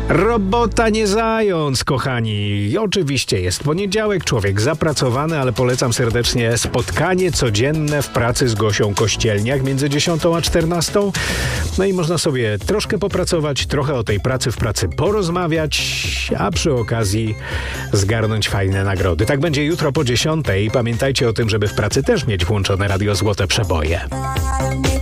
Robota nie zając, kochani. Oczywiście jest poniedziałek, człowiek zapracowany, ale polecam serdecznie spotkanie codzienne w pracy z Gosią Kościelniak między 10 a 14. No i można sobie troszkę popracować, trochę o tej pracy w pracy porozmawiać, a przy okazji zgarnąć fajne nagrody. Tak będzie jutro po 10. Pamiętajcie o tym, żeby w pracy też mieć włączone Radio Złote Przeboje.